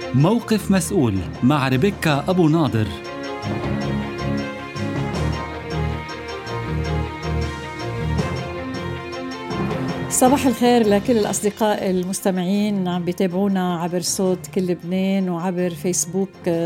موقف مسؤول مع ريبيكا أبو ناظر. صباح الخير لكل الأصدقاء المستمعين عم بيتابعونا عبر صوت كل لبنان وعبر فيسبوك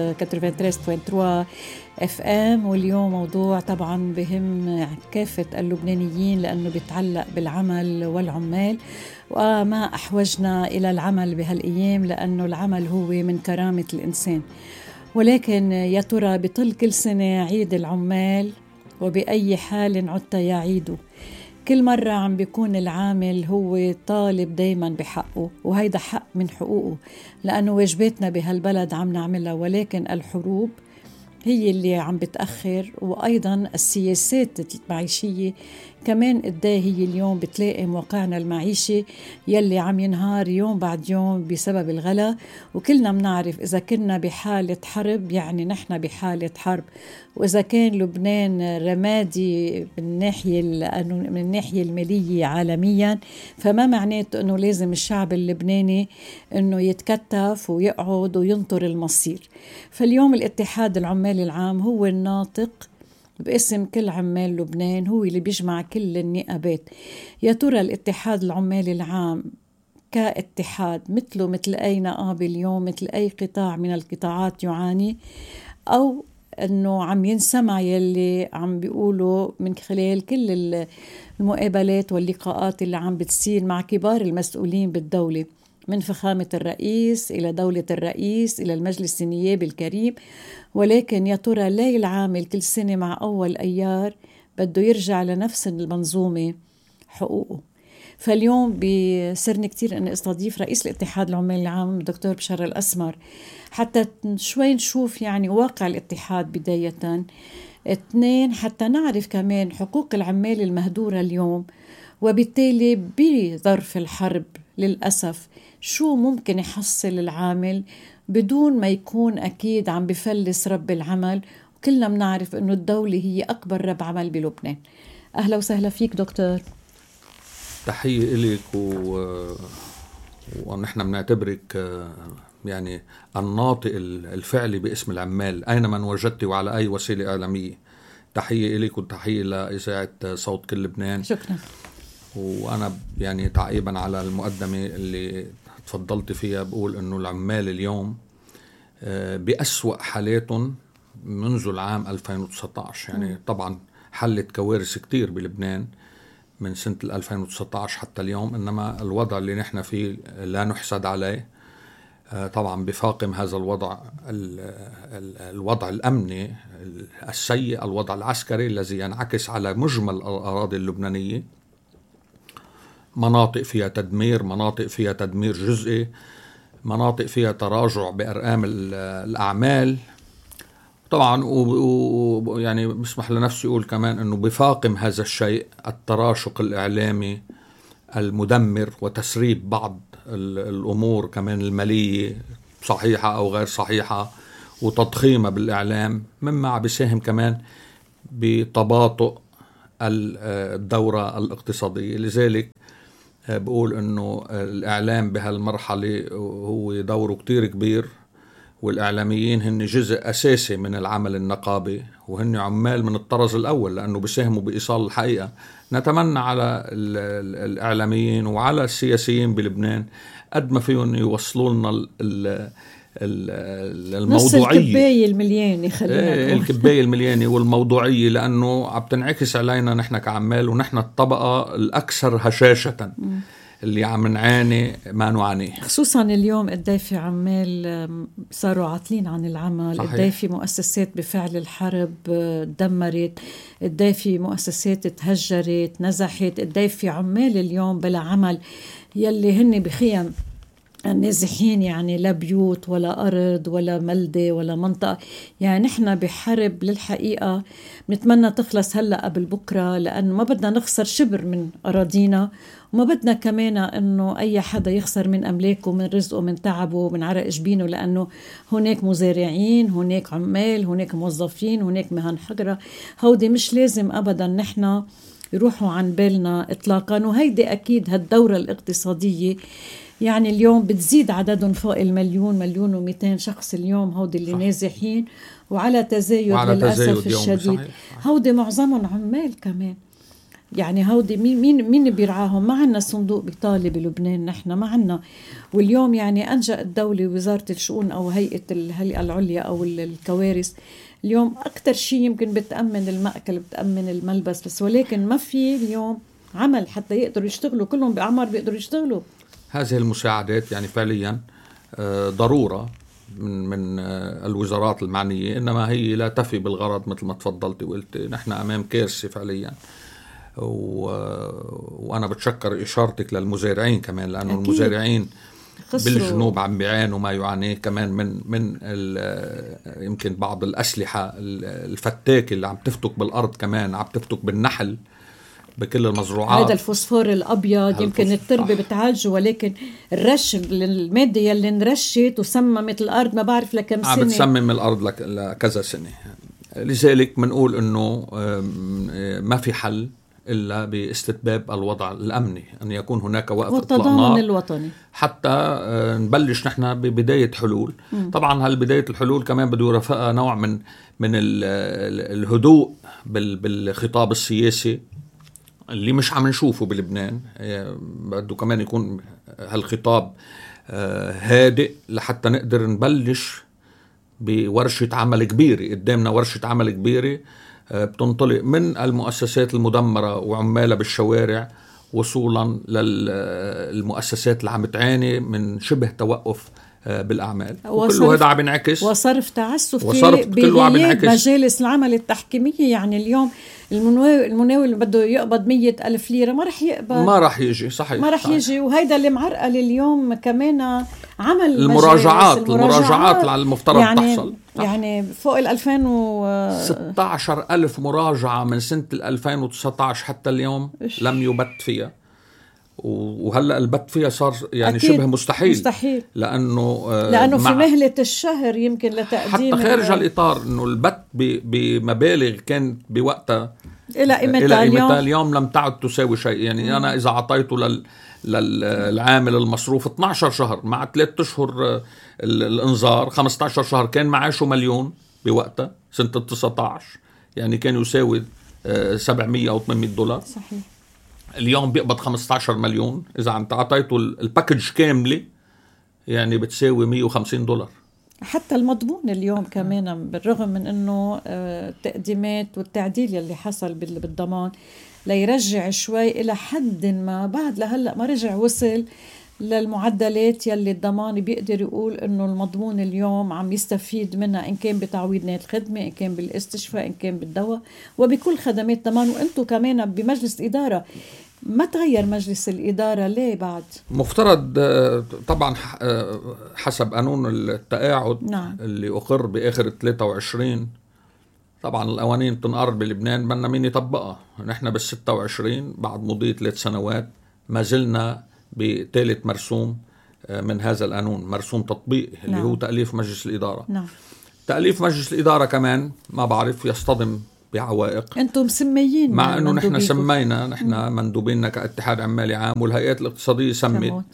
93.3 FM. واليوم موضوع طبعا بهم كافة اللبنانيين لأنه بيتعلق بالعمل والعمال، وما أحوجنا إلى العمل بهالأيام لأنه العمل هو من كرامة الإنسان. ولكن يا ترى بطل كل سنة عيد العمال وبأي حال عدت يا عيد؟ كل مرة عم بيكون العامل هو طالب دايما بحقه، وهيدا حق من حقوقه لأنه واجباتنا بهالبلد عم نعملها، ولكن الحروب هي اللي عم بتأخر، وأيضا السياسات المعيشية كمان قديه هي اليوم بتلائم واقعنا المعيشي يلي عم ينهار يوم بعد يوم بسبب الغلا. وكلنا منعرف إذا كنا بحالة حرب يعني نحن بحالة حرب، وإذا كان لبنان رمادي من الناحية المالية عالميا، فما معناته أنه لازم الشعب اللبناني أنه يتكتف ويقعد وينطر المصير. فاليوم الاتحاد العمالي العام هو الناطق باسم كل عمال لبنان، هو اللي بيجمع كل النقابات. يا ترى الاتحاد العمالي العام كاتحاد مثل أي نقابة اليوم، مثل أي قطاع من القطاعات يعاني، أو أنه عم ينسمع يلي عم بيقولوا من خلال كل المقابلات واللقاءات اللي عم بتصير مع كبار المسؤولين بالدولة، من فخامة الرئيس إلى دولة الرئيس إلى المجلس النيابي الكريم. ولكن يا ترى ليه العامل كل سنة مع أول أيار بده يرجع لنفس المنظومة حقوقه؟ فاليوم بسرني كتير أن استضيف رئيس الاتحاد العمالي العام دكتور بشار الأسمر حتى شوي نشوف يعني واقع الاتحاد بداية، اثنين حتى نعرف كمان حقوق العمال المهدورة اليوم، وبالتالي بظرف الحرب للأسف شو ممكن يحصل العامل بدون ما يكون أكيد عم بفلس رب العمل. وكلنا بنعرف أنه الدولة هي أكبر رب عمل بلبنان. أهلا وسهلا فيك دكتور. تحية إليك ونحن بنعتبرك يعني الناطق الفعلي باسم العمال أينما وجدت وعلى أي وسيلة إعلامية. تحية إليك وتحية لإذاعة صوت كل لبنان. شكرا. وأنا يعني تعقيبا على المقدمة اللي تفضلت فيها بقول أنه العمال اليوم بأسوأ حالاتهم منذ العام 2019. يعني طبعا حلت كوارث كتير بلبنان من سنة 2019 حتى اليوم، إنما الوضع اللي نحن فيه لا نحسد عليه. طبعا بفاقم هذا الوضع الوضع الأمني السيء، الوضع العسكري الذي ينعكس على مجمل الأراضي اللبنانية، مناطق فيها تدمير، مناطق فيها تدمير جزئي، مناطق فيها تراجع بأرقام الأعمال. طبعا يعني بسمح لنفسي أقول كمان أنه بفاقم هذا الشيء التراشق الإعلامي المدمر وتسريب بعض الأمور كمان المالية صحيحة أو غير صحيحة وتضخيمها بالإعلام، مما بيساهم كمان بتباطؤ الدورة الاقتصادية. لذلك بقول أنه الإعلام بهالمرحلة هو دوره كتير كبير، والإعلاميين هن جزء أساسي من العمل النقابي، وهن عمال من الطرز الأول لأنه بيساهموا بإيصال الحقيقة. نتمنى على الإعلاميين وعلى السياسيين بلبنان قد ما فيهم يوصلوا لنا الموضوعية، الكباية المليانة، الكباية المليانة والموضوعية، لأنه عم تنعكس علينا نحن كعمال، ونحن الطبقة الأكثر هشاشة اللي عم نعاني ما نعانيه. خصوصا اليوم قدي في عمال صاروا عاطلين عن العمل، قدي في مؤسسات بفعل الحرب دمرت، قدي في مؤسسات تهجرت نزحت، قدي في عمال اليوم بلا عمل يلي هن بخيم النازحين، يعني لا بيوت ولا أرض ولا ملدة ولا منطقة. يعني نحن بحرب للحقيقة بنتمنى تخلص هلأ قبل بكرة، لأنه ما بدنا نخسر شبر من أراضينا، وما بدنا كمان أنه أي حدا يخسر من أملاكه، من رزقه، من تعبه، من عرق جبينه، لأنه هناك مزارعين، هناك عمال، هناك موظفين، هناك مهن حقرة. هودي مش لازم أبدا نحن يروحوا عن بالنا إطلاقا. وهيدي أكيد هالدورة الاقتصادية يعني اليوم بتزيد عددهم فوق 1,000,000 شخص اليوم، هودي اللي نازحين وعلى تزايد للأسف الشديد. هودي معظمهم عمال كمان، يعني هودي مين بيرعاهم؟ ما عنا صندوق بطالة بلبنان، نحن ما عنا. واليوم يعني أنجأ الدولة وزارة الشؤون أو الهيئة العليا أو الكوارث اليوم أكتر شيء يمكن بتأمن المأكل بتأمن الملبس بس، ولكن ما في اليوم عمل حتى يقدروا يشتغلوا، كلهم بأعمار بيقدروا يشتغلوا. هذه المساعدات يعني فعليا ضرورة من الوزارات المعنية، إنما هي لا تفي بالغرض مثل ما تفضلت وقلت. نحن أمام كارثة فعليا، وأنا بتشكر إشارتك للمزارعين كمان، لأنه أكيد. المزارعين بالجنوب عم بيعانوا ما يعانيه كمان من يمكن بعض الأسلحة الفتاكة اللي عم تفتك بالأرض، كمان عم تفتك بالنحل بكل المزروعات. هذا الفوسفور الأبيض يمكن التربة بتعالجه، ولكن الرش المادة يلي نرشت وسممت الأرض ما بعرف لكم سنة، عم بتسمم الأرض لكذا سنة. لذلك منقول أنه ما في حل إلا باستتباب الوضع الأمني، أن يكون هناك وقف والتضامن الوطني حتى نبلش نحن ببداية حلول. طبعا هالبداية الحلول كمان بده يرافقها نوع من الهدوء بالخطاب السياسي اللي مش عم نشوفه بلبنان. بده كمان يكون هالخطاب هادئ لحتى نقدر نبلش بورشة عمل كبيرة. قدامنا ورشة عمل كبيرة بتنطلق من المؤسسات المدمرة وعمالها بالشوارع وصولا للمؤسسات اللي عم تعاني من شبه توقف بالأعمال، وكله هذا عم ينعكس وصرف تعسفي بغياب مجالس العمل التحكيمية. يعني اليوم المناول اللي بده يقبض 100,000 ليرة ما رح يقبض، ما رح يجي، صحيح ما رح يجي. وهيدا اللي معرقل اليوم كمان عمل المراجعات على المفترض يعني تحصل. يعني فوق 16,000 مراجعة من سنة 2019 حتى اليوم لم يبت فيها، وهلأ البت فيها صار يعني شبه مستحيل لأنه في مهلة الشهر يمكن لتقديم حتى خارج الإطار، إنه البت بمبالغ كانت بوقتها إلى قيمتها اليوم لم تعد تساوي شيء. يعني أنا إذا عطيته للعامل المصروف 12 شهر مع 3 أشهر الإنذار 15 شهر، كان معاشه 1,000,000 بوقتها سنة 19، يعني كان يساوي 700 أو 800 دولار. صحيح. اليوم بيقبض 15 مليون، إذا عم تعطيته الباكج كاملة يعني بتساوي 150 دولار. حتى المضمون اليوم كمان بالرغم من أنه التقديمات والتعديل اللي حصل بالضمان ليرجع شوي إلى حد ما، بعد لهلأ ما رجع وصل للمعدلات يلي الضمان بيقدر يقول أنه المضمون اليوم عم يستفيد منها، إن كان بتعويض نهاية الخدمة، إن كان بالاستشفاء، إن كان بالدواء، وبكل خدمات ضمان. وأنتوا كمان بمجلس إدارة ما تغير مجلس الإدارة ليه بعد؟ مفترض طبعا حسب قانون التقاعد نعم. اللي أقر بآخر 23. طبعا القوانين بتنقرض بلبنان بدنا مين يطبقها. نحن بال26 بعد مضي 3 سنوات ما زلنا بثالث مرسوم من هذا القانون، مرسوم تطبيق اللي هو تأليف مجلس الإدارة. نعم. تأليف مجلس الإدارة كمان ما بعرف يصطدم بعوائق. أنتم مسميين مع أنه نحن سمينا، نحن مندوبيننا كاتحاد عمالي عام والهيئات الاقتصادية سمت،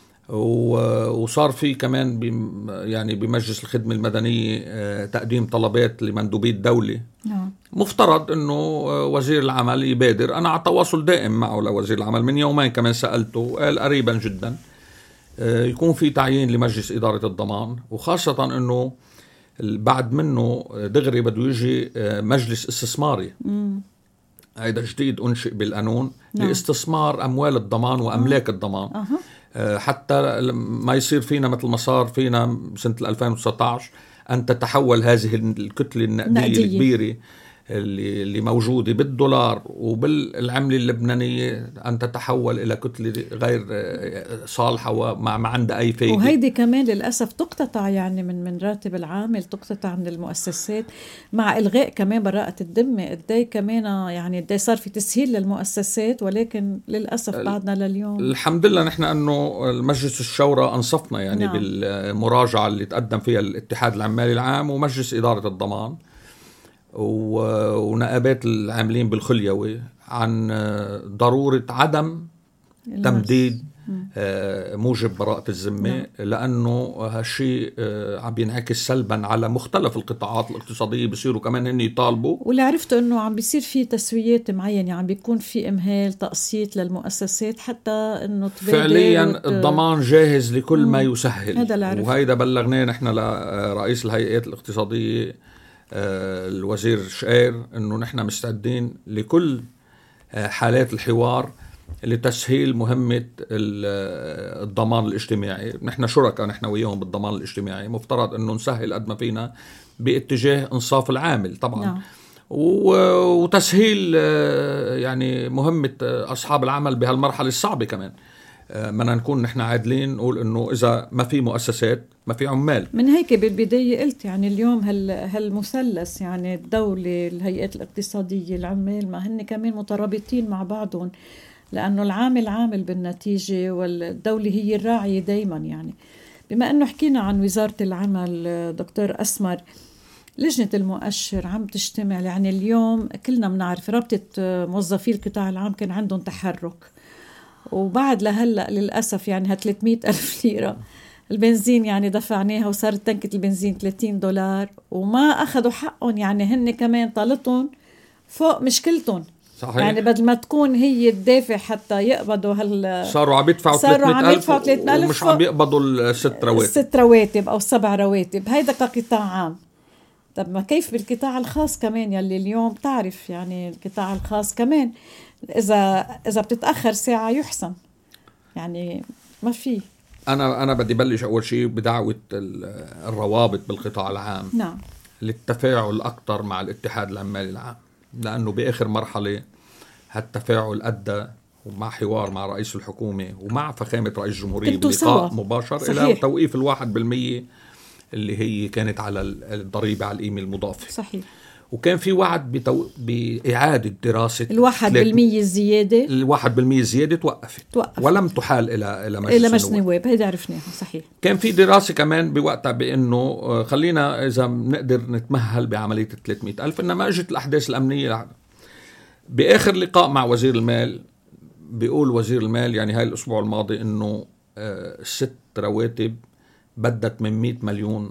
وصار في كمان يعني بمجلس الخدمة المدنية تقديم طلبات لمندوبي الدولة. مفترض أنه وزير العمل يبادر. أنا على تواصل دائم معه لوزير العمل، من يومين كمان سألته قال قريبا جدا يكون في تعيين لمجلس إدارة الضمان، وخاصة أنه بعد منه دغري بده يجي مجلس استثماري. هيدا جديد أنشئ بالقانون لاستثمار أموال الضمان وأملاك الضمان، حتى ما يصير فينا مثل ما صار فينا سنة 2019 أن تتحول هذه الكتلة النقدية الكبيرة اللي موجودة بالدولار وبالعملة اللبنانية أن تتحول إلى كتلة غير صالحة وما عندها أي فايدة. وهيدي كمان للأسف تقتطع يعني من راتب العامل، تقتطع من المؤسسات مع إلغاء كمان براءة الذمة. قدي كمان يعني قدي صار في تسهيل للمؤسسات، ولكن للأسف بعدنا لليوم الحمد لله نحن أنه المجلس الشورى أنصفنا يعني بالمراجعة اللي تقدم فيها الاتحاد العمالي العام ومجلس إدارة الضمان ونقابات العاملين بالخليوي عن ضرورة عدم تمديد موجب براءة الذمة، لأنه هالشيء عم بينعكس سلبا على مختلف القطاعات الاقتصادية، بصيروا كمان هن يطالبوا. واللي عرفته أنه عم بيصير في تسويات معينة، عم بيكون في إمهال تقسيط للمؤسسات حتى أنه تبادر فعليا الضمان جاهز لكل ما يسهل. هذا وهيدا بلغناه نحن لرئيس الهيئات الاقتصادية الوزير شقير أنه نحن مستعدين لكل حالات الحوار لتسهيل مهمة الضمان الاجتماعي. نحن شركاء نحن وياهم بالضمان الاجتماعي، مفترض أنه نسهل قد ما فينا باتجاه انصاف العامل طبعا. نعم. وتسهيل يعني مهمة أصحاب العمل بهالمرحلة الصعبة كمان. بدنا نكون نحن عادلين، نقول انه اذا ما في مؤسسات ما في عمال. من هيك بالبداية قلت يعني اليوم هالمثلث، يعني الدولة، الهيئات الاقتصادية، العمال، ما هن كمان مترابطين مع بعضهم، لأنه العامل عامل بالنتيجة، والدولة هي الراعية دايما. يعني بما أنه حكينا عن وزارة العمل دكتور أسمر، لجنة المؤشر عم تجتمع. يعني اليوم كلنا بنعرف رابطة موظفي القطاع العام كان عندهم تحرك، وبعد لهلأ للأسف يعني 300,000 ليرة البنزين يعني دفعناها، وصارت تنكة البنزين $30 وما أخذوا حقهم. يعني هن كمان طالتهم فوق مشكلتهم. صحيح. يعني بدل ما تكون هي الدافع حتى يقبضوا صاروا عم يدفعوا 300,000 ومش عم يقبضوا الست رواتب أو 7 رواتب. هيدا كقطاع عام. طب ما كيف بالقطاع الخاص كمان، يلي اليوم تعرف يعني القطاع الخاص كمان إذا بتتأخر ساعة يحسن. يعني ما في. أنا بدي بلش أول شيء بدعوة الروابط بالقطاع العام. نعم. للتفاعل أكتر مع الاتحاد العمالي العام، لأنه بآخر مرحلة هالتفاعل أدى ومع حوار مع رئيس الحكومة ومع فخامة رئيس الجمهورية بلقاء مباشر. صحيح. إلى توقيف 1% اللي هي كانت على الضريبة على القيمة المضافة. صحيح. وكان في وعد بإعادة دراسة 1% زيادة. 1% زيادة توقفت ولم تحال إلى مجلس النواب. هيدا عرفناها. صحيح. كان في دراسة كمان بوقتها بأنه خلينا إذا نقدر نتمهل بعملية 300,000، إنما أجت الأحداث الأمنية. بآخر لقاء مع وزير المال بيقول وزير المال يعني هاي الأسبوع الماضي إنه 6 رواتب بدت من $100 مليون.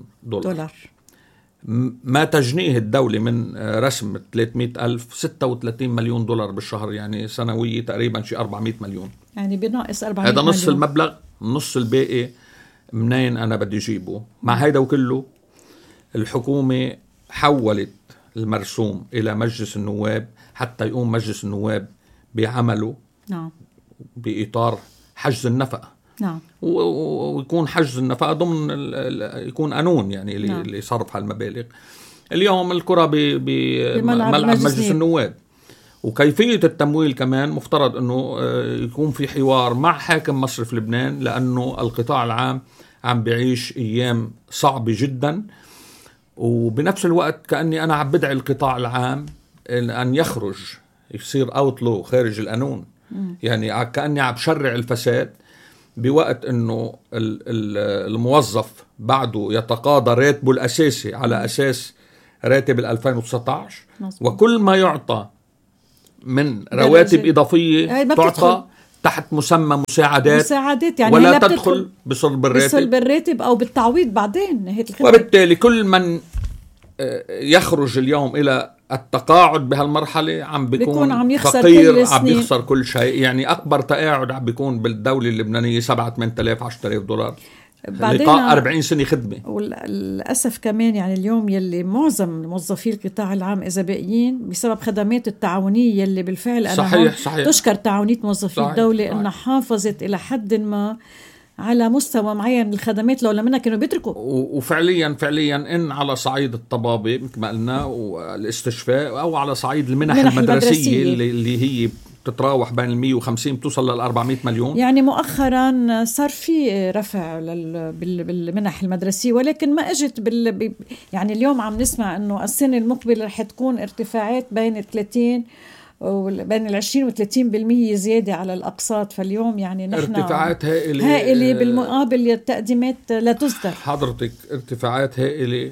ما تجنيه الدولة من رسم 300,000 $36 مليون بالشهر، يعني سنوية تقريبا شي 400 مليون. يعني بناقص 400 هذا نص مليون. المبلغ. نص الباقي منين أنا بدي جيبه؟ مع هيدا وكله الحكومة حولت المرسوم إلى مجلس النواب حتى يقوم مجلس النواب بعمله. نعم. بإطار حجز النفقة. نعم. ويكون حجز النفقة ضمن يكون قانون يعني نعم. اللي صرف هالمبالغ. اليوم الكرة بملعب مجلس النواب. وكيفية التمويل كمان مفترض أنه يكون في حوار مع حاكم مصرف لبنان، لأنه القطاع العام عم بيعيش أيام صعبة جدا. وبنفس الوقت كأني أنا عم بدعي القطاع العام أن يخرج، يصير أوتلو، خارج القانون. يعني كأني عم بشرع الفساد بوقت أنه الموظف بعده يتقاضى راتبه الأساسي على أساس راتب 2019. وكل ما يعطى من رواتب إضافية تعطى تحت مسمى مساعدات يعني ولا تدخل بصلب الراتب أو بالتعويض بعدين. وبالتالي كل من يخرج اليوم إلى التقاعد بهالمرحلة عم بيكون فقير، عم بيخسر كل شيء. يعني أكبر تقاعد عم بيكون بالدولة اللبنانية 7-8,000 $10,000 لقاء 40 سنة خدمة. وللأسف كمان يعني اليوم يلي معظم موظفي القطاع العام إذا باقيين بسبب خدمات التعاونية يلي بالفعل أنا صحيح. تشكر تعاونية موظفي الدولة إنها حافظت إلى حد ما على مستوى معين من الخدمات، لولا منها كانوا بيتركوا. وفعليا إن على صعيد الطبابة مثل ما قلنا والاستشفاء، أو على صعيد المنح المدرسية اللي هي تتراوح بين 150 بتوصل 400 مليون. يعني مؤخرا صار في رفع بالمنح المدرسية، ولكن ما اجت يعني اليوم عم نسمع انه السنة المقبلة رح تكون ارتفاعات بين 30 وبين 20 و30% زيادة على الأقساط. فاليوم يعني نحن ارتفاعات هائلة بالمقابل التقديمات لا تذكر. حضرتك ارتفاعات هائلة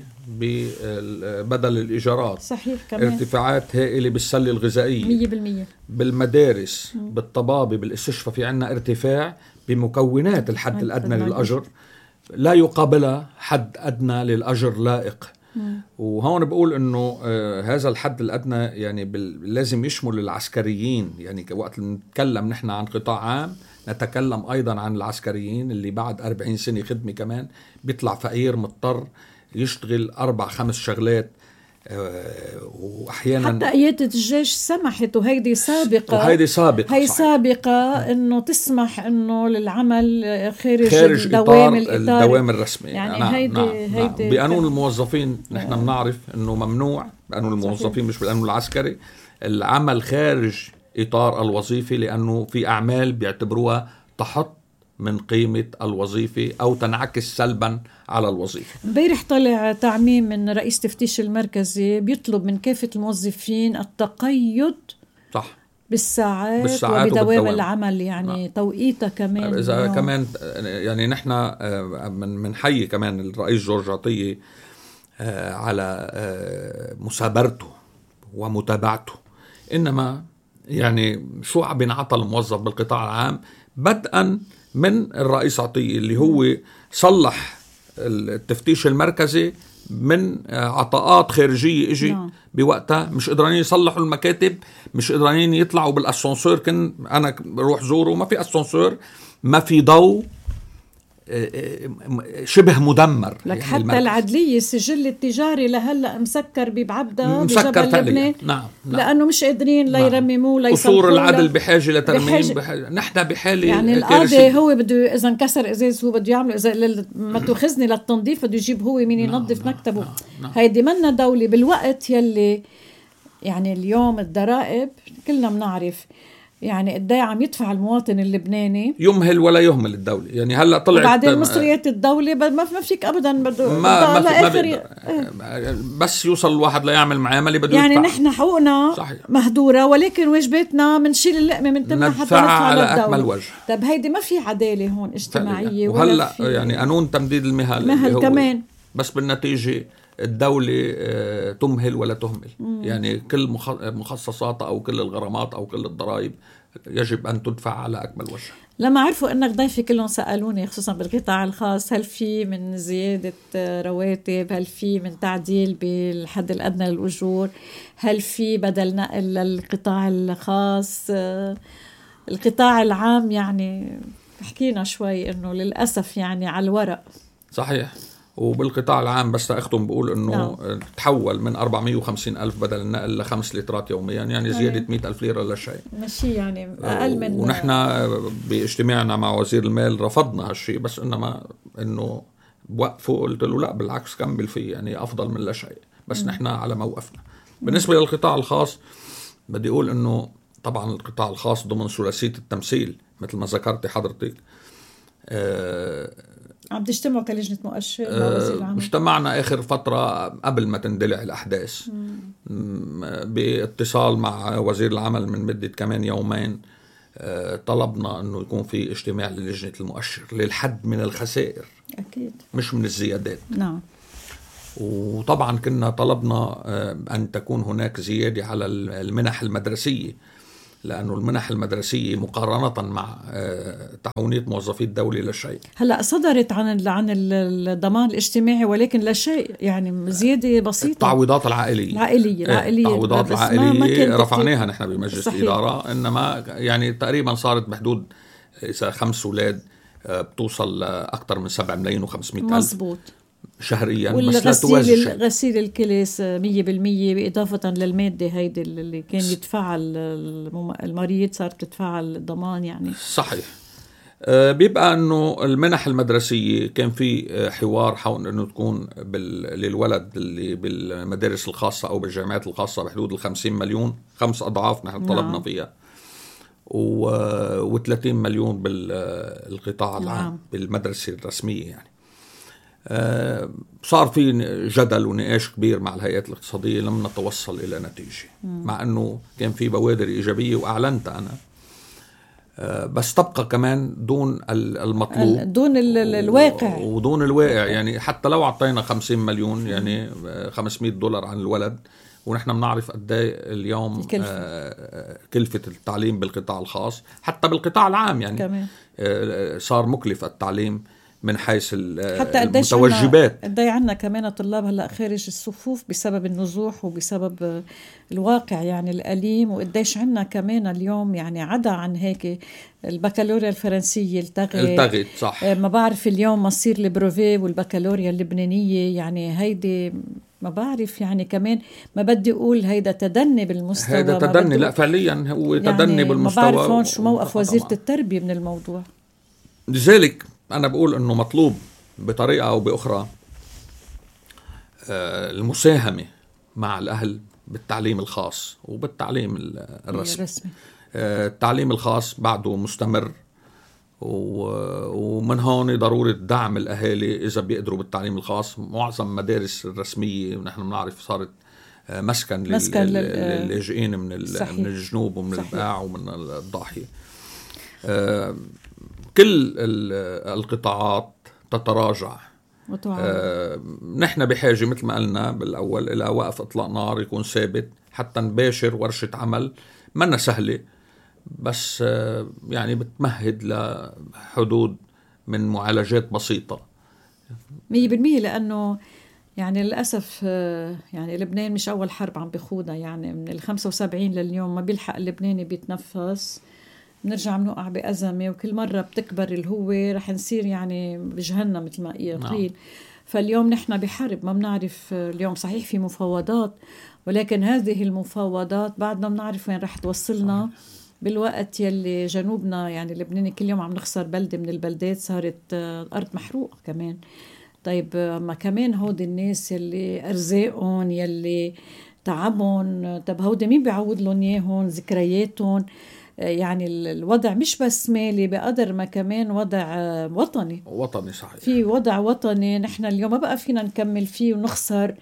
بدل الإيجارات. صحيح. كمان ارتفاعات هائلة بالسلة الغذائية 100%. بالمدارس بالطبابة بالاستشفاء في عنا ارتفاع بمكونات الحد الأدنى للأجر لا يقابلها حد أدنى للأجر لائق. وهون بقول إنه هذا الحد الأدنى يعني لازم يشمل العسكريين. يعني وقت نتكلم نحن عن قطاع عام نتكلم أيضا عن العسكريين اللي بعد 40 سنة خدمة كمان بيطلع فقير مضطر يشتغل 4-5 شغلات. وأحيانا حتى قيادة الجيش سمحت، وهيدي سابقة، هي سابقة إنه تسمح إنه للعمل خارج الدوام الرسمي. يعني نعم هيدي بقانون الموظفين نحن بنعرف إنه ممنوع بقانون الموظفين مش بالقانون العسكري العمل خارج إطار الوظيفي، لأنه في أعمال بيعتبروها تحط من قيمة الوظيفة أو تنعكس سلبا على الوظيفة. امبارح طلع تعميم من رئيس تفتيش المركزي بيطلب من كافة الموظفين التقيد صح بالساعات وبدوام العمل، يعني توقيتها كمان. إذا كمان يعني نحن من حي كمان الرئيس جورج عطية على مثابرته ومتابعته. إنما يعني شو عم بينعطى الموظف بالقطاع العام بدءا من الرئيس عطية اللي هو صلح التفتيش المركزي من عطاءات خارجية اجي بوقتها مش قدرانين يصلحوا المكاتب، مش قدرانين يطلعوا بالاسانسور. كن انا روح زوره ما في اسانسور، ما في ضوء، شبه مدمر. لك يعني حتى العدلية السجل التجاري لهلأ مسكر ببعبدة بجبل لبنان. نعم. لأنه مش قادرين لا يرمموه لا يصلحوه. قصور العدل بحاجة لترميم. نحن بحالة يعني القاضي هو بده إذا انكسر إزاز هو بده يعمله، إذا ما تأخذني للتنظيف بده يجيب هو مين ينظف مكتبه. هيدي منا دولة بالوقت يلي يعني اليوم الضرائب كلنا بنعرف يعني قد ايه عم يدفع المواطن اللبناني، يمهل ولا يهمل الدولة. يعني هلا طلعت بعدين مصريات الدولة ما فيك ابدا بده بس يوصل الواحد ليعمل معاملة بده يعني يدفع. نحن حقوقنا صحيح مهدورة، ولكن واجباتنا منشيل اللقمة من تمنا حتى ندفع على أكمل وجه. طب هيدي ما في عدالة هون اجتماعية. وهلا يعني قانون تمديد المهل كمان، بس بالنتيجة الدولة تمهل ولا تهمل. يعني كل مخصصاتها أو كل الغرامات أو كل الضرائب يجب أن تدفع على أكمل وجه. لما عرفوا أنك ضيفي كلهم سألوني خصوصا بالقطاع الخاص، هل في من زيادة رواتب، هل في من تعديل بالحد الأدنى للأجور، هل في بدل نقل للقطاع الخاص. القطاع العام يعني حكينا شوي أنه للأسف يعني على الورق صحيح. وبالقطاع العام بس أختم بقول أنه تحول من 450,000 بدل النقل ل5 لترات يوميا، يعني زيادة 100,000 ليرة لا شيء، ماشي يعني أقل من. ونحن باجتماعنا مع وزير المال رفضنا هالشيء، بس إنه بوقفه قلت له لا بالعكس كمل فيه، يعني أفضل من لا شيء. بس نحن على موقفنا. بالنسبة للقطاع الخاص بدي أقول أنه طبعا القطاع الخاص ضمن ثلاثية التمثيل مثل ما ذكرت حضرتك. عم تجتمعوا كلجنة مؤشر مع وزير العمل؟ اجتمعنا آخر فترة قبل ما تندلع الأحداث باتصال مع وزير العمل من مدة كمان يومين. طلبنا أنه يكون في اجتماع للجنة المؤشر للحد من الخسائر، أكيد مش من الزيادات. نعم. وطبعا كنا طلبنا أن تكون هناك زيادة على المنح المدرسية، لأنه المنح المدرسية مقارنة مع تعاونية موظفي الدولة لا شيء. هلأ صدرت عن الضمان الاجتماعي ولكن لا شيء، يعني زيادة بسيطة. التعويضات العائلية التعويضات العائلية رفعناها نحن بمجلس الإدارة، إنما يعني تقريبا صارت بحدود إذا 5 أولاد بتوصل أكثر من 7,500,000 مزبوط شهريا. بس لا توازي شيء. غسيل الكليس 100% بإضافة للمادة هيدي اللي كان يدفع المريض صارت تدفع الضمان يعني. صحيح. بيبقى أنه المنح المدرسية كان في حوار حول أنه تكون للولد اللي بالمدارس الخاصة أو بالجامعات الخاصة بحدود 50 مليون، 5 أضعاف نحن طلبنا فيها، و30 مليون بالقطاع العام بالمدرسة الرسمية. يعني صار في جدل ونقاش كبير مع الهيئات الاقتصادية، لم نتوصل إلى نتيجة مع أنه كان في بوادر إيجابية وأعلنت أنا، بس تبقى كمان دون المطلوب، دون الواقع ودون الواقع. يعني حتى لو عطينا 50 مليون يعني $500 عن الولد، ونحن بنعرف قد ايه اليوم كلفة التعليم بالقطاع الخاص حتى بالقطاع العام يعني كمان. صار مكلف التعليم من حيث حتى المتوجبات. قد ايه عنا كمان طلاب هلا خارج الصفوف بسبب النزوح وبسبب الواقع يعني الأليم، وقديش عنا كمان اليوم يعني عدا عن هيك البكالوريا الفرنسية التغت صح. ما بعرف اليوم مصير البروفي والبكالوريا اللبنانية، يعني هيدي ما بعرف يعني كمان ما بدي أقول هيدا تدني بالمستوى، هيدا تدني لا فعليا هو تدني يعني بالمستوى. ما بعرف هون شو موقف وزيرة التربية من الموضوع. لذلك أنا بقول أنه مطلوب بطريقة أو بأخرى المساهمة مع الأهل بالتعليم الخاص وبالتعليم الرسمي. التعليم الخاص بعده مستمر، ومن هون ضرورة دعم الأهالي إذا بيقدروا بالتعليم الخاص. معظم مدارس الرسمية ونحن بنعرف صارت مسكن للاجئين من الجنوب ومن البقاع ومن الضاحية. كل القطاعات تتراجع. نحن بحاجة مثل ما قلنا بالأول إلى وقف إطلاق نار يكون ثابت حتى نباشر ورشة عمل منا سهلة، بس يعني بتمهد لحدود من معالجات بسيطة 100%. لأنه يعني للأسف يعني لبنان مش أول حرب عم بخوضها، يعني من 75 لليوم ما بيلحق اللبناني بيتنفس، بنرجع بنوقع بأزمة وكل مرة بتكبر الهوة رح نصير يعني بجهنم مثل ما قيل. فاليوم نحن بحرب ما بنعرف. اليوم صحيح في مفاوضات، ولكن هذه المفاوضات بعدنا بنعرف وين رح توصلنا بالوقت يلي جنوبنا يعني لبنان كل يوم عم نخسر بلدة من البلدات، صارت أرض محروقة كمان. طيب ما كمان هود الناس يلي أرزاقهم يلي تعبهم، طب هود مين بيعوض لهم ياهن ذكرياتهم؟ يعني الوضع مش بس مالي بقدر ما كمان وضع وطني صحيح. في وضع وطني نحن اليوم ما بقى فينا نكمل فيه ونخسر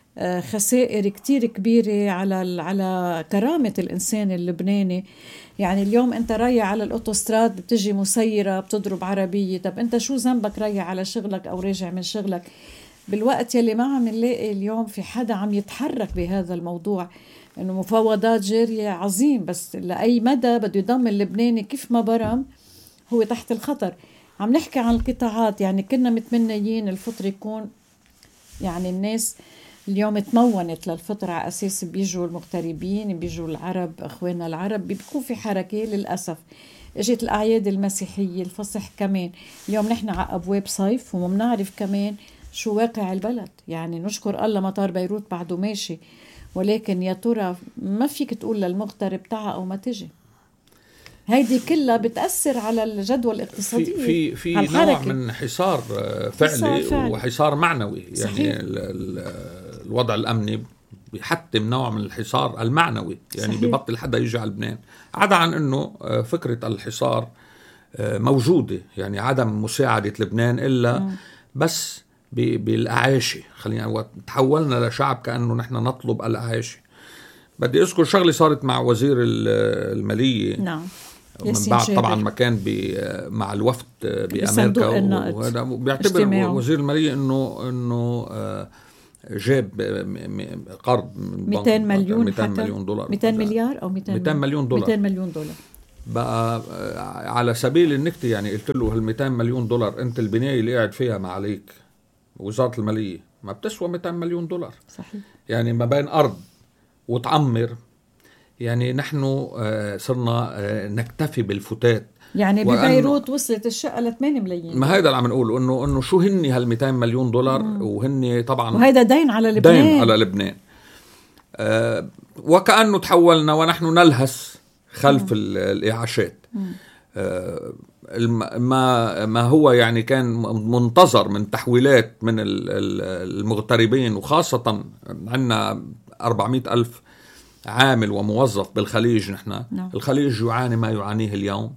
خسائر كتير كبيرة على كرامة الإنسان اللبناني. يعني اليوم أنت رايح على الأوتوستراد بتجي مسيرة بتضرب عربية، طب أنت شو ذنبك رايح على شغلك أو راجع من شغلك؟ بالوقت يلي ما عم نلاقي اليوم في حدا عم يتحرك بهذا الموضوع، إنه مفاوضات جارية عظيم، بس لأي مدى بده يضم اللبناني كيف ما برم هو تحت الخطر. عم نحكي عن القطاعات، يعني كنا متمنيين الفطر يكون يعني الناس اليوم تمونت للفطر على أساس بيجوا المغتربين بيجوا العرب أخواننا العرب بيكون في حركة. للأسف اجت الأعياد المسيحية الفصح كمان، اليوم نحن على أبواب صيف وما بنعرف كمان شو واقع البلد. يعني نشكر الله مطار بيروت بعده ماشي، ولكن يا ترى ما فيك تقول للمغترب تعا أو ما تجي. هيدي كلها بتأثر على الجدوى الاقتصادية. في نوع من حصار فعلي وحصار معنوي. يعني الوضع الأمني بيحتم نوع من الحصار المعنوي، يعني ببطل حدا يجي على لبنان، عدا عن أنه فكرة الحصار موجودة، يعني عدم مساعدة لبنان إلا بس بالأعاشي. خلينا تحولنا لشعب كأنه نحن نطلب الأعاشي. بدي أذكر شغلة صارت مع وزير المالية من بعد طبعا ما كان مع الوفد بأمريكا، وهذا بيعتبر وزير المالية إنه جاب قرض 200 مليون دولار 200 مليار أو 200 مليون دولار بقى على سبيل النكتة. يعني قلت له هال 200 مليون دولار أنت البناية اللي قاعد فيها ما عليك وزارة المالية ما بتسوى 200 مليون دولار. صحيح. يعني ما بين أرض وتعمر. يعني نحن صرنا نكتفي بالفتات. يعني ببيروت وصلت الشقة ل 8 ملايين. ما هيدا اللي عم نقوله إنه شو هني هال 200 مليون دولار وهني طبعا وهيدا دين على لبنان. وكأنه تحولنا ونحن نلهس خلف الإعاشات. ما هو يعني كان منتظر من تحويلات من المغتربين، وخاصة عندنا 400,000 عامل وموظف بالخليج. نحن الخليج يعاني ما يعانيه اليوم،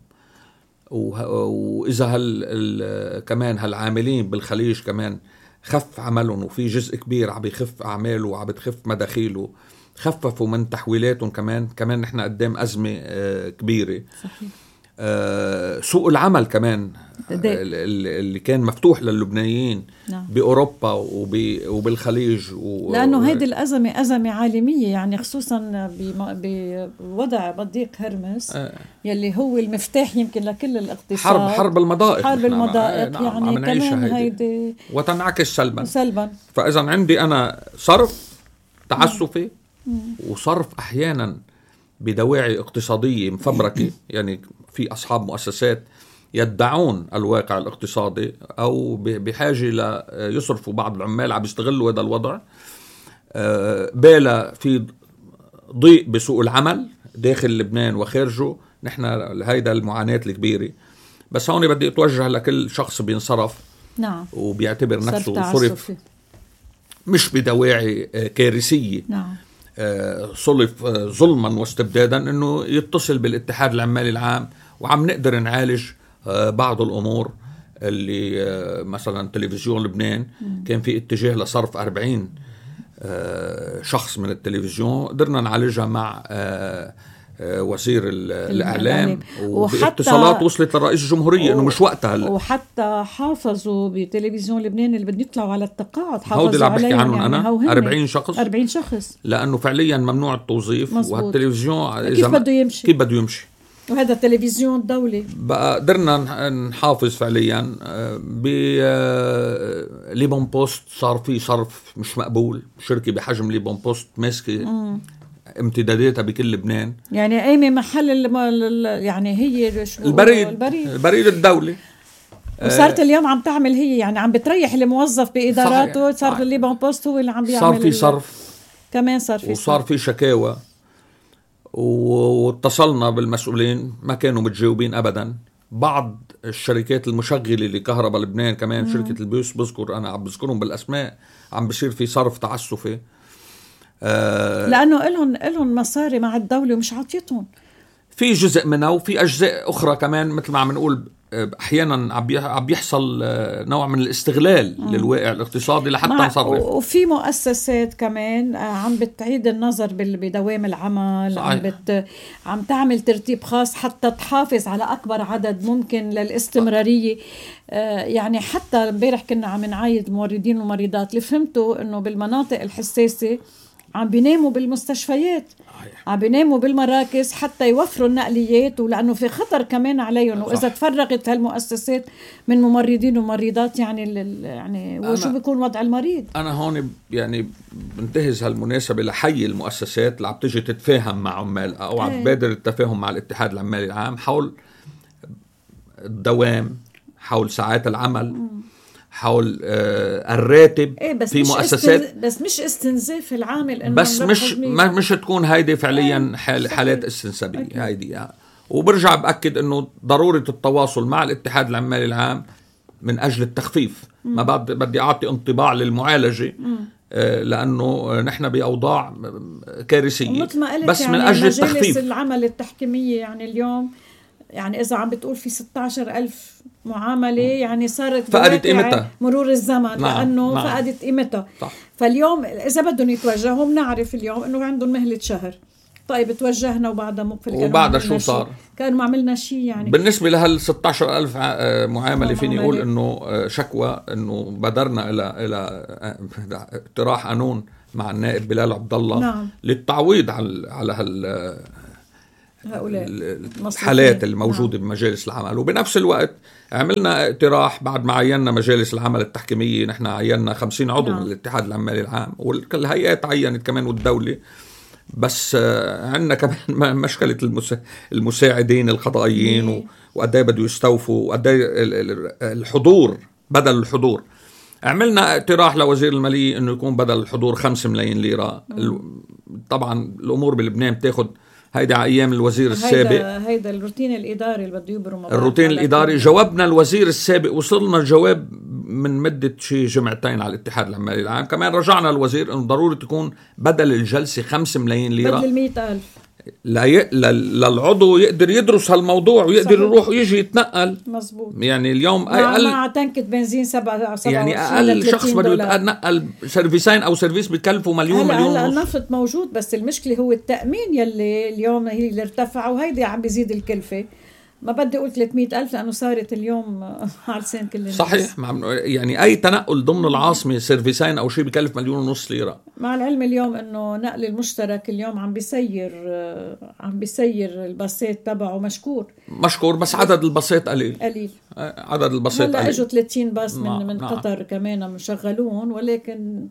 وإذا كمان هالعاملين بالخليج كمان خف عملهم، وفي جزء كبير عم يخف أعماله وعم بتخف مداخيله، خففوا من تحويلاتهم كمان نحن قدام أزمة كبيرة. صحيح. سوق العمل كمان اللي كان مفتوح للبنانيين بأوروبا وبالخليج لأنه هيدي الأزمة أزمة عالمية، يعني خصوصا بوضع مضيق هرمس يلي هو المفتاح يمكن لكل الاقتصاد. حرب المضائق يعني كمان هيدي وتنعكس سلبا. فإذا عندي أنا صرف تعسفي وصرف أحيانا بدواعي اقتصادية مفبركة، يعني في أصحاب مؤسسات يدعون الواقع الاقتصادي أو بحاجة ليصرفوا بعض العمال عم يستغلوا هذا الوضع. بالا في ضيق بسوق العمل داخل لبنان وخارجه، نحن هيدا المعاناة الكبيرة. بس هون بدي أتوجه لكل شخص بينصرف وبيعتبر نفسه صرف مش بدواعي كارثية، صلف ظلما واستبدادا، انه يتصل بالاتحاد العمالي العام، وعم نقدر نعالج بعض الامور اللي مثلا تلفزيون لبنان كان في اتجاه لصرف 40 شخص من التلفزيون، قدرنا نعالجها مع وزير الإعلام واتصالات وصلت لرئيس الجمهورية إنه مش وقتها وحتى حافظوا بتلفزيون لبنان اللي بدهم يطلعوا على التقاعد، حافظوا اللي عم بحكي عنهم يعني أنا 40 شخص لأنه فعليا ممنوع التوظيف. وهالتلفزيون كيف بده يمشي وهذا تلفزيون دولي. بقى قدرنا نحافظ فعليا. ليبون بوست صار في صرف مش مقبول، شركة بحجم ليبون بوست ماسكة امتداداتها بكل لبنان، يعني قايمة محل يعني هي البريد الدولي، وصارت اليوم عم تعمل هي يعني عم بتريح الموظف بإداراته. صار الليبون بوست هو اللي عم بيعمل، صار في صرف كمان، صار في شكاوى، واتصلنا بالمسؤولين ما كانوا متجاوبين أبدا. بعض الشركات المشغلة لكهرباء لبنان كمان شركة البيوس بذكر أنا عم بذكرهم بالأسماء، عم بصير في صرف تعسفي لأنه إلهم مصاري مع الدولة ومش عاطيتهم. في جزء منها وفي أجزاء أخرى كمان مثل ما عم نقول أحيانا عم بيحصل نوع من الاستغلال للواقع الاقتصادي لحتى نصرف. وفي مؤسسات كمان عم بتعيد النظر بدوام العمل، عم تعمل ترتيب خاص حتى تحافظ على أكبر عدد ممكن للاستمرارية. يعني حتى امبارح كنا عم نعايد الممرضين والممرضات اللي فهمتوا إنه بالمناطق الحساسة عم بيناموا بالمستشفيات، عم بيناموا بالمراكز حتى يوفروا النقليات، ولأنه في خطر كمان عليهم. وإذا تفرغت هالمؤسسات من ممرضين وممرضات يعني وشو بيكون وضع المريض؟ أنا هون يعني بنتهز هالمناسبة لحي المؤسسات اللي عم تجي تتفاهم مع عمال أو عم تبادر التفاهم مع الاتحاد العمالي العام حول الدوام، حول ساعات العمل، حول الراتب في مؤسسات. بس مش استنزاف العامل، إنه بس مش تكون هيدي فعليا حالات استنسابية هيدي. وبرجع بأكد إنه ضرورة التواصل مع الاتحاد العمالي العام من أجل التخفيف. ما بدي أعطي انطباع للمعالجة لأنه نحن بأوضاع كارثية، بس يعني من أجل التخفيف. مجالس العمل التحكيمية يعني اليوم يعني إذا عم بتقول في 16,000 معاملة، يعني صارت فقدت قيمتها مرور الزمن. لأنه فقدت قيمتها. فاليوم إذا بدهم يتوجهوا بنعرف اليوم إنه عندهم مهلة شهر. طيب توجهنا وبعدها مقفل، وبعدها شو صار؟ كانوا ما عملنا شيء. يعني بالنسبة لهال 16,000 معاملة فيني أقول إنه شكوى إنه بادرنا إلى اقتراح قانون مع النائب بلال عبد الله للتعويض على هؤلاء الحالات الموجودة بمجالس العمل. وبنفس الوقت عملنا اقتراح بعد ما عيننا مجالس العمل التحكيمية، نحن عيننا 50 عضو من الاتحاد العمالي العام، وكل هيئات عينت كمان والدولة. بس عندنا كمان مشكلة المساعدين القضائيين وقداي بده يستوفوا وقداي الحضور بدل الحضور. عملنا اقتراح لوزير المالية انه يكون بدل الحضور 5 ملايين ليرة. طبعا الامور بلبنان بتاخد هيدا على ايام الوزير السابق، هيدا الروتين الاداري اللي بده يبرم الروتين الاداري. جاوبنا الوزير السابق، وصلنا الجواب من مدة شي جمعتين على الاتحاد العمالي العام. كمان رجعنا الوزير انه ضروري تكون بدل الجلسة 5 ملايين ليرة بدل 100,000 للعضو يقدر يدرس هالموضوع ويقدر يروح ويجي يتنقل. مزبوط. يعني اليوم مع تنكة بنزين 7 يعني أقل شخص بده يتنقل سيرفيسين أو سيرفيس بيكلفوا مليون. هلا النفط موجود، بس المشكلة هو التأمين يلي اليوم هي اللي ارتفع، وهيدي عم بيزيد الكلفة. ما بدي أقول 300,000 لأنه صارت اليوم على لسان كل الناس. صحيح. يعني أي تنقل ضمن العاصمة سيرفيسين أو شيء بكلف 1.5 مليون ليرة. مع العلم اليوم أنه نقل المشترك اليوم عم بيسير الباصات تبعه مشكور، بس عدد الباصات قليل. عدد الباصات هلا قليل. اجوا 30 باص من قطر كمان مشغلون، ولكن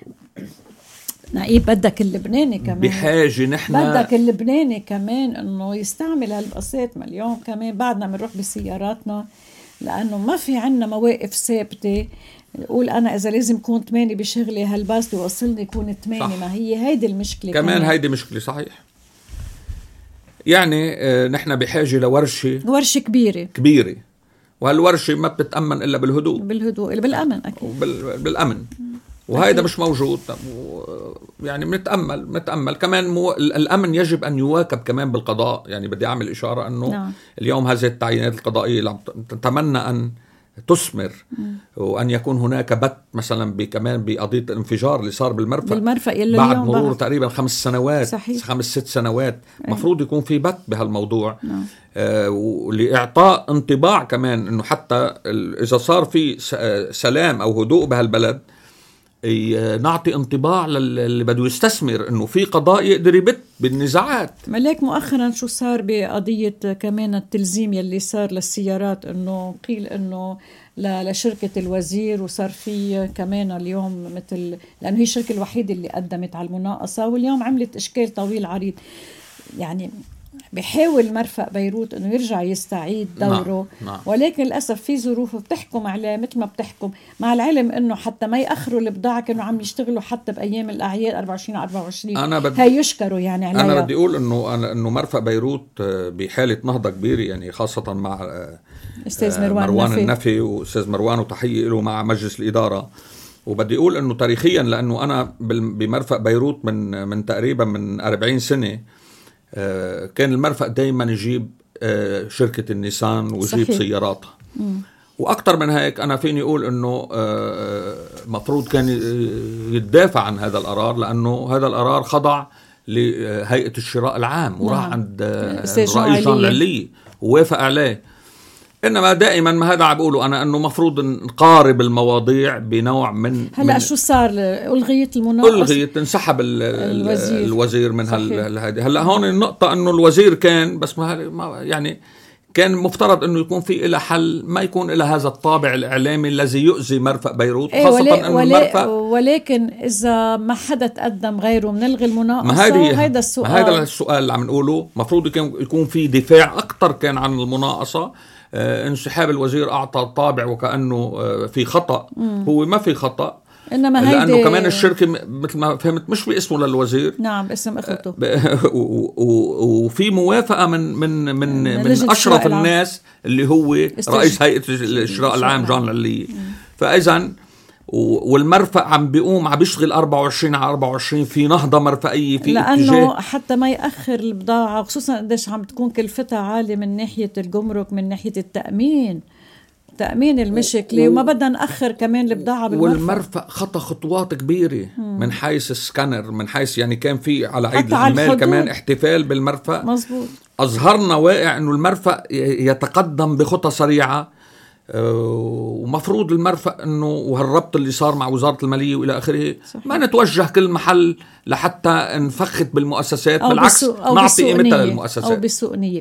نعيب بدك اللبناني كمان بحاجة، نحن بدك اللبناني كمان انه يستعمل هالباصات مليون كمان. بعدنا بنروح بسياراتنا لانه ما في عنا مواقف ثابته. قول انا اذا لازم كون 8 بشغلي هالباص بيوصلني يكون 8. ما هيدي المشكله كمان. هيدي مشكله. صحيح. يعني نحن بحاجه لورشه كبيره، وهالورشه ما بتتامن الا بالهدوء بالامن اكيد. بالامن. وهيدا مش موجود. يعني بنتأمل كمان. الأمن يجب أن يواكب كمان بالقضاء. يعني بدي أعمل إشارة أنه اليوم هذه التعيينات القضائية اللي نتمنى أن تثمر، وأن يكون هناك بت مثلا كمان بقضية الانفجار اللي صار بالمرفأ بعد مرور تقريبا 5 سنوات 5-6 سنوات. مفروض يكون في بت بهالموضوع. ولإعطاء انطباع كمان أنه حتى إذا صار في سلام أو هدوء بهالبلد، نعطي انطباع للي بده يستثمر انه في قضاء يقدر يبت بالنزاعات. ملاك مؤخرا شو صار بقضية كمان التلزيم يلي صار للسيارات، انه قيل انه لشركة الوزير، وصار في كمان اليوم مثل، لانه هي الشركة الوحيدة اللي قدمت على المناقصة، واليوم عملت اشكال طويل عريض. يعني بيحاول مرفأ بيروت انه يرجع يستعيد دوره. نعم. ولكن للاسف في ظروف بتحكم عليه مثل ما بتحكم، مع العلم انه حتى ما ياخروا البضاعه كانوا عم يشتغلوا حتى بايام الاعياد 24 هاي يشكروا يعني عليها. انا بدي اقول انه مرفأ بيروت بحاله نهضه كبيره، يعني خاصه مع استاذ مروان النفي واستاذ مروان، وتحيه له مع مجلس الاداره. وبدي اقول انه تاريخيا، لانه انا بمرفأ بيروت من تقريبا من 40 سنه، كان المرفأ دايما يجيب شركة النيسان ويجيب سياراتها. وأكتر من هيك أنا فيني أقول أنه مفروض كان يتدافع عن هذا القرار، لأنه هذا القرار خضع لهيئة الشراء العام وراح عند الرئيس جان العلية ووافق عليه. إنما دائما ما هذا عم بقوله أنا، أنه مفروض نقارب المواضيع بنوع من هلأ شو صار؟ ألغيت المناقصة، انسحب الوزير من هذه. هلأ هون النقطة أنه الوزير كان بس ما يعني كان مفترض أنه يكون في إلى حل، ما يكون إلى هذا الطابع الإعلامي الذي يؤذي مرفأ بيروت، خاصة أنه المرفأ. ولكن إذا ما حدا تقدم غيره منلغي المناقصة. هذا السؤال، هذا السؤال اللي عم نقوله. مفروض يكون في دفاع أكتر كان عن المناقصة. انسحاب الوزير أعطى طابع وكأنه في خطأ. هو ما في خطأ، إنما لأنه كمان الشركة مثل ما فهمت مش باسمه للوزير. نعم، اسم أخته. وفي موافقة من أشرف الناس اللي هو رئيس هيئة الشراء العام جان العلية. فإذن والمرفأ عم بيشتغل 24/24 في نهضة مرفأية في لأنه حتى ما يأخر البضاعة، خصوصا قديش عم تكون كلفتها عالية من ناحية الجمرك، من ناحية تأمين المشكلة، وما بدنا نأخر كمان البضاعة بالمرفأ. والمرفأ خطى خطوات كبيرة من حيث السكانر، من حيث يعني كان في على عيد العمال كمان احتفال بالمرفأ. مزبوط. أظهرنا واقع أنه المرفأ يتقدم بخطى سريعة. ومفروض المرفأ أنه وهالربط اللي صار مع وزارة المالية وإلى آخره، ما نتوجه كل محل لحتى نفخت بالمؤسسات، بالعكس نعطي قيمتها للمؤسسات أو بسوء نية.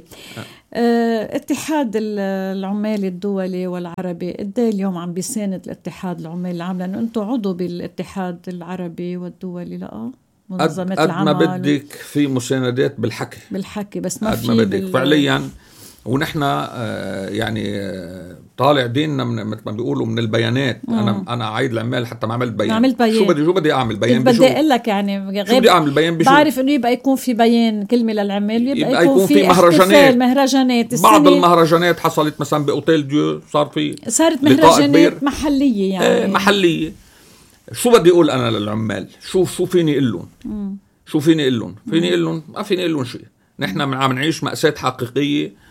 اتحاد العمال الدولي والعربي قد ايه اليوم عم بيساند الاتحاد العمال العام؟ لأنه أنتم عضو بالاتحاد العربي والدولي. لا منظمات العمل قد ما بدك في مساندات بالحكي بس ما في بدك فعليا. ونحن يعني طالع ديننا مثل ما بيقولوا من البيانات. انا عيد العمال حتى ما عملت بيان. شو بدي اعمل بيان؟ بدي اقول لك يعني شو بدي اعمل بيان بشو؟ بعرف انه يبقى يكون في بيان كلمه للعمال، يبقى يكون في مهرجانات. بعض المهرجانات حصلت مثلا باوتيل ديو، صارت مهرجانات محليه يعني محليه. شو بدي اقول انا للعمال؟ شو فيني اقول لهم؟ فيني اقول لهم ما فيني اقول لهم شيء. نحن عم نعيش مأساة حقيقيه.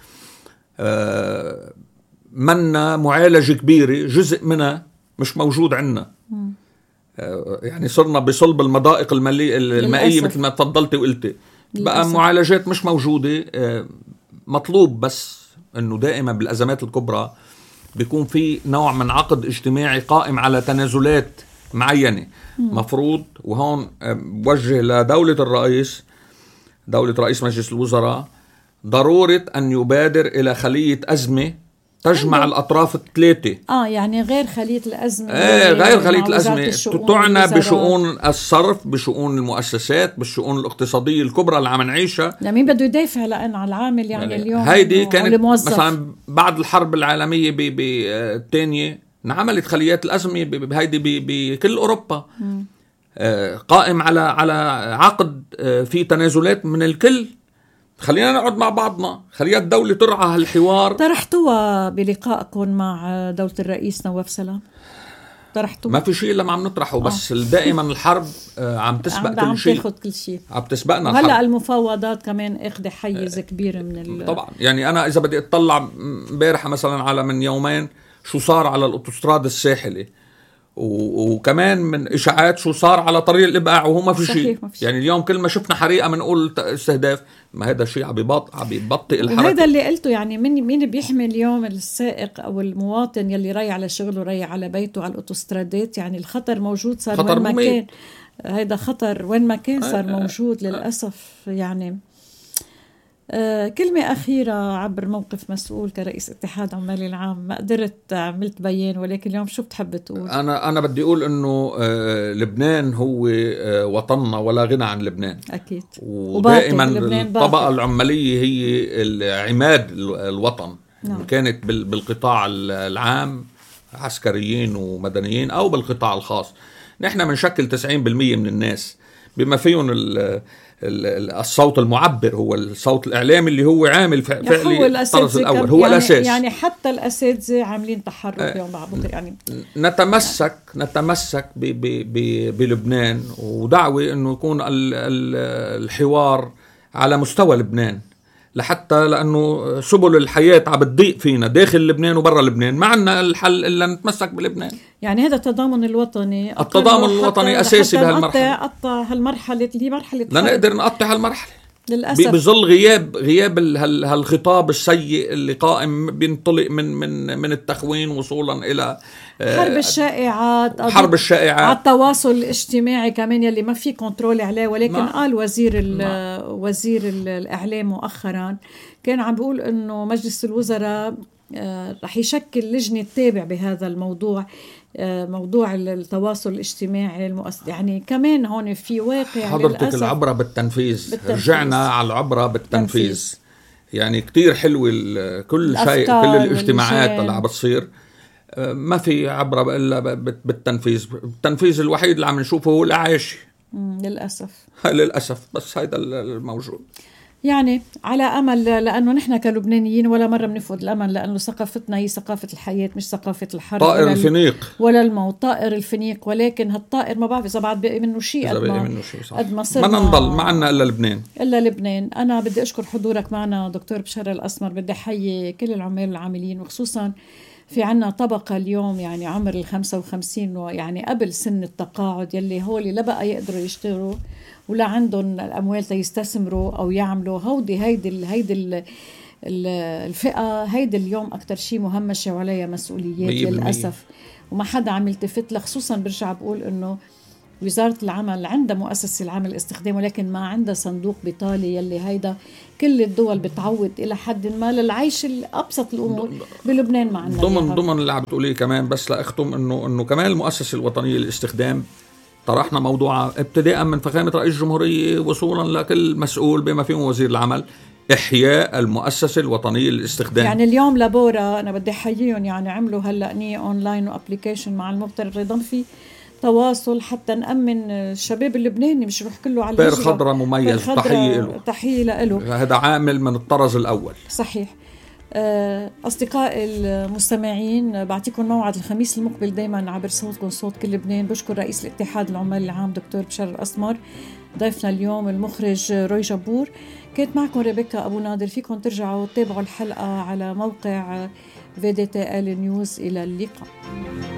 منا معالجة كبيرة، جزء منها مش موجود عنا. يعني صرنا بصلب المضائق المائية مثل ما تفضلتي وقلتي. بقى معالجات مش موجودة. مطلوب بس أنه دائما بالأزمات الكبرى بيكون في نوع من عقد اجتماعي قائم على تنازلات معينة مفروض. وهون بوجه لدولة الرئيس، دولة رئيس مجلس الوزراء، ضرورة أن يبادر إلى خلية أزمة تجمع الأطراف الثلاثة. يعني غير خلية الأزمة. غير خلية الأزمة تعنى بشؤون الصرف، بشؤون المؤسسات، بالشؤون الاقتصادية الكبرى اللي عم نعيشها. مين بده يدافع لأن على العامل يعني اليوم هيدي كانت مثلا بعد الحرب العالمية الثانية انعملت خليات الأزمة هيدي بكل أوروبا، قائم على عقد في تنازلات من الكل. خلينا نقعد مع بعضنا، خلينا الدولة ترعى هالحوار. طرحتوها بلقائكم مع دولة الرئيس نواف سلام؟ طرحتوها؟ ما في شيء إلا ما عم نطرحه، بس دائما الحرب عم تسبق كل شيء، تاخد كل شيء، عم تسبقنا. وهلا المفاوضات كمان اخذ حيز كبير من طبعا. يعني أنا إذا بدي أطلع امبارح مثلا على من يومين شو صار على الأوتوستراد الساحلي، وكمان من إشاعات شو صار على طريق الإبقاع وهو ما في شيء. يعني اليوم كل ما شفنا حريقة منقول استهداف، ما هذا الشيء عم بيبطئ الحركة. وهذا اللي قلته، يعني مين بيحمي اليوم السائق أو المواطن يلي رايح على شغله رايح على بيته على الأوتوسترادات؟ يعني الخطر موجود، صار وين ما كان هذا خطر، وين ما كان صار موجود للأسف. يعني كلمة أخيرة عبر موقف مسؤول كرئيس اتحاد عمالي العام، ما قدرت عملت بيان، ولكن اليوم شو بتحب تقول؟ أنا بدي أقول إنه لبنان هو وطننا ولا غنى عن لبنان أكيد، ودائما الطبقة العمالية هي عماد الوطن. نعم. كانت بالقطاع العام عسكريين ومدنيين أو بالقطاع الخاص، نحن بنشكل 90% من الناس، بما فيهم الصوت المعبر، هو الصوت الإعلامي اللي هو عامل فعلي الطرز الأول، هو يعني الأساس. يعني حتى الأساتذة عاملين تحرك يوم بعد يعني. نتمسك بلبنان، ودعوة إنه يكون الحوار على مستوى لبنان، لأنه سبل الحياة عم بتضيق فينا داخل لبنان وبرا لبنان، ما عنا الحل إلا نتمسك بلبنان. يعني هذا التضامن الوطني، أساسي بهالمرحلة. قطع هالمرحلة اللي مرحلة لا نقدر نقطع هالمرحلة للأسف، بظل غياب هالخطاب السيء اللي قائم بينطلق من التخوين وصولا إلى حرب الشائعات، على التواصل الاجتماعي كمان يلي ما في كنترول عليه. ولكن قال وزير الإعلام مؤخرا كان عم بيقول إنه مجلس الوزراء رح يشكل لجنة تتابع بهذا الموضوع، موضوع التواصل الاجتماعي يعني كمان هون في واقع حضرتك العبرة بالتنفيذ. رجعنا على العبرة بالتنفيذ. يعني كتير حلوة كل شيء، كل الاجتماعات اللي عم بتصير، ما في عبرة إلا بالتنفيذ. التنفيذ الوحيد اللي عم نشوفه هو الأعاشي للأسف. بس هيدا الموجود. يعني على أمل، لأنه نحن كلبنانيين ولا مرة بنفقد الأمل، لأنه ثقافتنا هي ثقافة الحياة مش ثقافة الحرب طائر الفينيق ولا الموت. طائر الفينيق، ولكن هالطائر ما بعرف إذا بعد بقي منه شيء قد ما صرنا ما نضل معنا إلا لبنان. أنا بدي أشكر حضورك معنا دكتور بشار الأسمر. بدي أحيي كل العمال العاملين، وخصوصا في عنا طبقة اليوم يعني عمر 55 ويعني قبل سن التقاعد، يلي هولي لا بقى يقدروا يشتغلوا ولا عندهم الأموال تيستثمروا أو يعملوا. هيدي الفئة هيدي اليوم أكتر شيء مهمشة وعليها مسؤوليات للأسف، وما حدا عم يلتفت لها. خصوصا برجع بقول إنه وزارة العمل عندها مؤسسة العمل الاستخدام، ولكن ما عندها صندوق بطالة يلي هيدا كل الدول بتعود إلى حد ما للعيش الأبسط الأمور. بلبنان ما عندنا ضمن اللي عم بتقوليه كمان. بس لأختم إنه كمان المؤسسة الوطنية للاستخدام طرحنا موضوعها ابتداء من فخامة رئيس الجمهورية وصولا لكل مسؤول بما فيهم وزير العمل، إحياء المؤسسة الوطنية للاستخدام. يعني اليوم لابورا أنا بدي أحييهم، يعني عملوا هلأ نية أونلاين وأبليكيشن مع المغترب، يضم في تواصل حتى نأمن الشباب اللبناني مش روح كله على بير خضرة مميز. تحية له. هذا عامل من الطرز الأول. صحيح. أصدقاء المستمعين، بعطيكم موعد الخميس المقبل دايما عبر صوتكم صوت كل لبنان. بشكر رئيس الاتحاد العمال العام دكتور بشار الأسمر، ضيفنا اليوم المخرج روي جبور. كانت معكم ريبيكا أبو نادر. فيكم ترجعوا تتابعوا الحلقة على موقع VDTL News. إلى اللقاء.